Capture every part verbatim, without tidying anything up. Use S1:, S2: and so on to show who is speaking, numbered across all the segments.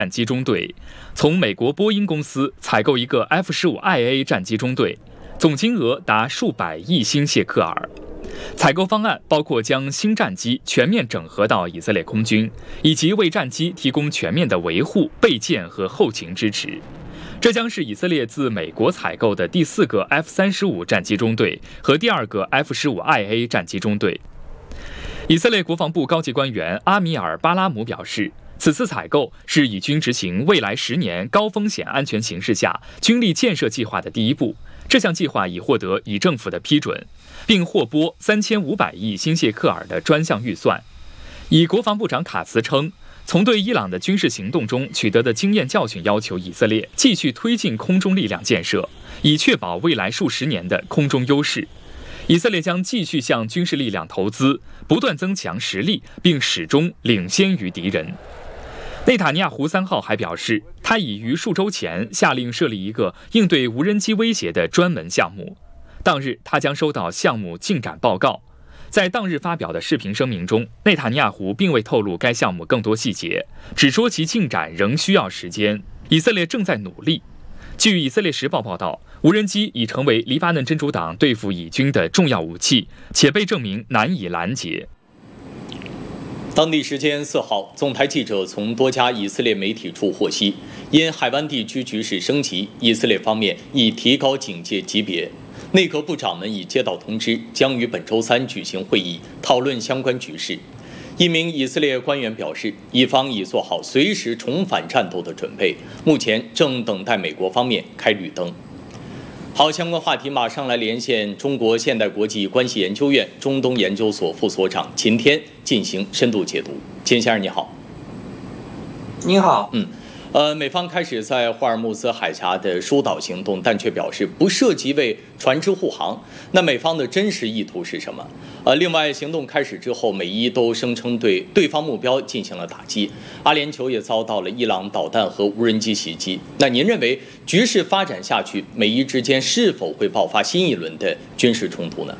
S1: 战机中队，从美国波音公司采购一个 F 十五 I A 战机中队，总金额达数百亿新谢克尔。采购方案包括将新战机全面整合到以色列空军，以及为战机提供全面的维护、备件和后勤支持。这将是以色列自美国采购的第四个 F 三十五 战机中队和第二个 F 十五 I A 战机中队。以色列国防部高级官员阿米尔·巴拉姆表示，此次采购是以军执行未来十年高风险安全形势下军力建设计划的第一步。这项计划已获得以政府的批准，并获拨三千五百亿新谢克尔的专项预算。以国防部长卡茨称，从对伊朗的军事行动中取得的经验教训要求以色列继续推进空中力量建设，以确保未来数十年的空中优势。以色列将继续向军事力量投资，不断增强实力，并始终领先于敌人。内塔尼亚胡三号还表示，他已于数周前下令设立一个应对无人机威胁的专门项目。当日，他将收到项目进展报告。在当日发表的视频声明中，内塔尼亚胡并未透露该项目更多细节，只说其进展仍需要时间，以色列正在努力。据以色列时报报道，无人机已成为黎巴嫩真主党对付以军的重要武器，且被证明难以拦截。
S2: 当地时间四号，总台记者从多家以色列媒体处获悉，因海湾地区局势升级，以色列方面已提高警戒级别。内阁部长们已接到通知，将于本周三举行会议，讨论相关局势。一名以色列官员表示，以方已做好随时重返战斗的准备，目前正等待美国方面开绿灯。好，相关话题马上来连线中国现代国际关系研究院中东研究所副所长秦天进行深度解读。秦先生你好。
S3: 你好。
S2: 嗯。呃，美方开始在霍尔木兹海峡的疏导行动，但却表示不涉及为船只护航。那美方的真实意图是什么？呃，另外，行动开始之后，美伊都声称对对方目标进行了打击，阿联酋也遭到了伊朗导弹和无人机袭击。那您认为局势发展下去，美伊之间是否会爆发新一轮的军事冲突呢？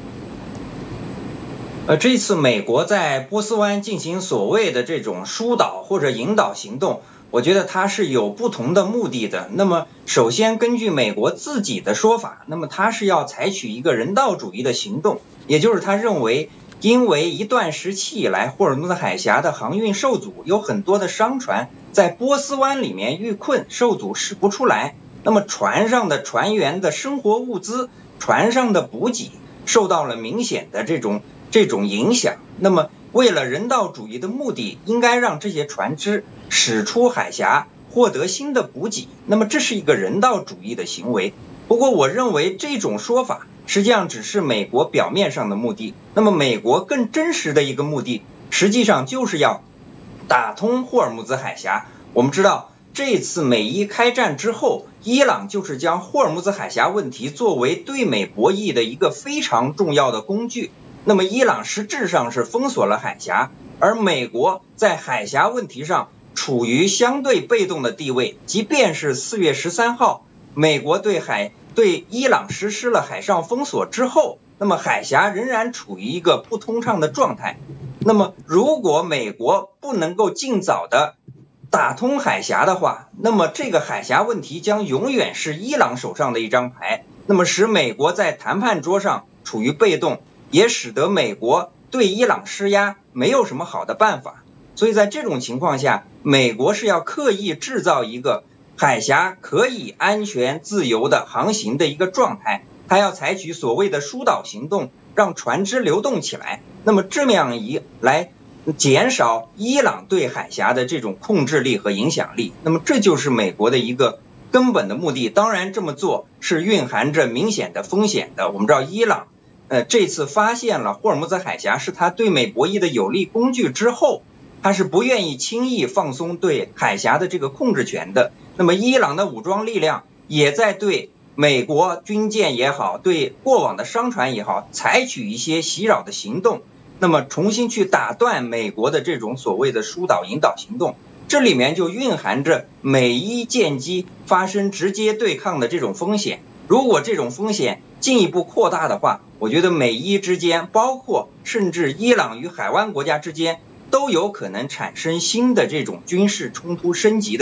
S3: 呃，这次美国在波斯湾进行所谓的这种疏导或者引导行动，我觉得它是有不同的目的的。那么首先根据美国自己的说法，那么它是要采取一个人道主义的行动，也就是他认为因为一段时期以来霍尔木兹海峡的航运受阻，有很多的商船在波斯湾里面遇困受阻驶不出来，那么船上的船员的生活物资、船上的补给受到了明显的这种这种影响。那么为了人道主义的目的，应该让这些船只驶出海峡，获得新的补给，那么这是一个人道主义的行为。不过我认为这种说法实际上只是美国表面上的目的，那么美国更真实的一个目的实际上就是要打通霍尔木兹海峡。我们知道这次美伊开战之后，伊朗就是将霍尔木兹海峡问题作为对美博弈的一个非常重要的工具。那么伊朗实质上是封锁了海峡，而美国在海峡问题上处于相对被动的地位，即便是四月十三号美国对海对伊朗实施了海上封锁之后，那么海峡仍然处于一个不通畅的状态。那么如果美国不能够尽早的打通海峡的话，那么这个海峡问题将永远是伊朗手上的一张牌，那么使美国在谈判桌上处于被动，也使得美国对伊朗施压没有什么好的办法。所以在这种情况下，美国是要刻意制造一个海峡可以安全自由的航行的一个状态，它要采取所谓的疏导行动，让船只流动起来，那么这样一来减少伊朗对海峡的这种控制力和影响力。那么这就是美国的一个根本的目的。当然这么做是蕴含着明显的风险的。我们知道伊朗呃，这次发现了霍尔木兹海峡是他对美博弈的有力工具之后，他是不愿意轻易放松对海峡的这个控制权的。那么伊朗的武装力量也在对美国军舰也好，对过往的商船也好，采取一些袭扰的行动，那么重新去打断美国的这种所谓的疏导引导行动。这里面就蕴含着美伊舰机发生直接对抗的这种风险。如果这种风险进一步扩大的话，我觉得美伊之间，包括甚至伊朗与海湾国家之间，都有可能产生新的这种军事冲突升级的